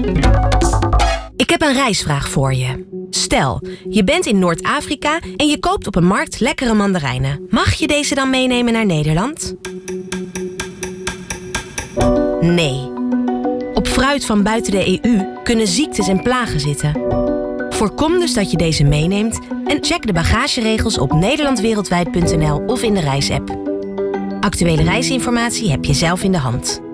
Ik heb een reisvraag voor je. Stel, je bent in Noord-Afrika en je koopt op een markt lekkere mandarijnen. Mag je deze dan meenemen naar Nederland? Nee. Op fruit van buiten de EU kunnen ziektes en plagen zitten. Voorkom dus dat je deze meeneemt en check de bagageregels op nederlandwereldwijd.nl of in de reisapp. Actuele reisinformatie heb je zelf in de hand.